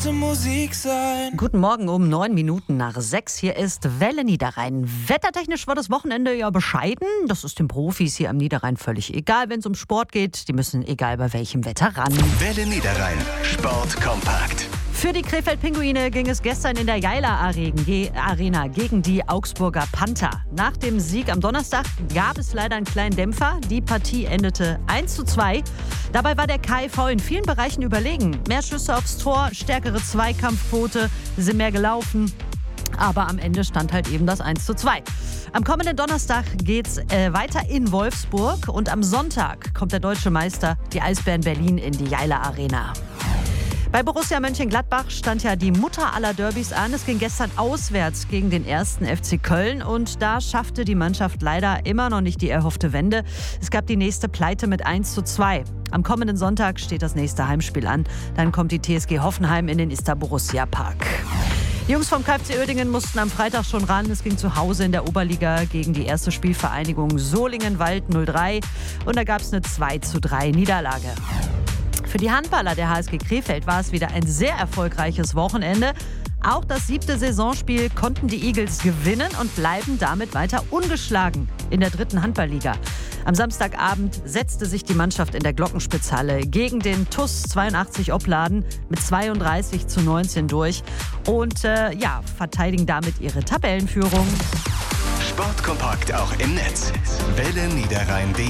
Musik sein. Guten Morgen um 9 Minuten nach 6. Hier ist Welle Niederrhein. Wettertechnisch war das Wochenende ja bescheiden. Das ist den Profis hier am Niederrhein völlig egal, wenn es um Sport geht. Die müssen egal bei welchem Wetter ran. Welle Niederrhein. Sport kompakt. Für die Krefeld-Pinguine ging es gestern in der Jaila Arena gegen die Augsburger Panther. Nach dem Sieg am Donnerstag gab es leider einen kleinen Dämpfer. Die Partie endete 1:2. Dabei war der KIV in vielen Bereichen überlegen. Mehr Schüsse aufs Tor, stärkere Zweikampfquote, sind mehr gelaufen. Aber am Ende stand halt eben das 1:2. Am kommenden Donnerstag geht's weiter in Wolfsburg und am Sonntag kommt der deutsche Meister, die Eisbären Berlin, in die Jaila Arena. Bei Borussia Mönchengladbach stand ja die Mutter aller Derbys an. Es ging gestern auswärts gegen den 1. FC Köln und da schaffte die Mannschaft leider immer noch nicht die erhoffte Wende. Es gab die nächste Pleite mit 1:2. Am kommenden Sonntag steht das nächste Heimspiel an. Dann kommt die TSG Hoffenheim in den Ister Borussia Park. Die Jungs vom KFC Uerdingen mussten am Freitag schon ran. Es ging zu Hause in der Oberliga gegen die erste Spielvereinigung Solingen-Wald 03 und da gab es eine 2:3 Niederlage. Für die Handballer der HSG Krefeld war es wieder ein sehr erfolgreiches Wochenende. Auch das 7. Saisonspiel konnten die Eagles gewinnen und bleiben damit weiter ungeschlagen in der 3. Handballliga. Am Samstagabend setzte sich die Mannschaft in der Glockenspitzhalle gegen den TuS 82 Opladen mit 32:19 durch und verteidigen damit ihre Tabellenführung. Sportkompakt auch im Netz. Welle Niederrhein.de